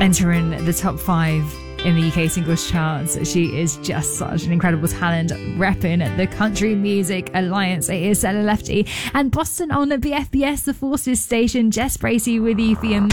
entering the top 5 in the UK singles charts. She is just such an incredible talent, repping the Country Music Alliance. It is Stella Lefty and Boston on the BFBS, the Forces station. Jess Bracey with you for your